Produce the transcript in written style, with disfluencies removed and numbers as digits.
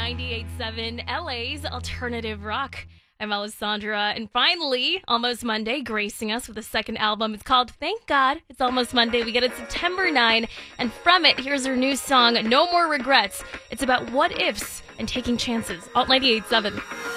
98.7 LA's Alternative Rock. I'm Alessandra, and finally, Almost Monday, gracing us with a second album. It's called Thank God It's Almost Monday. We get it September 9, and from it, here's her new song, No More Regrets. It's about what ifs and taking chances. Alt 98.7.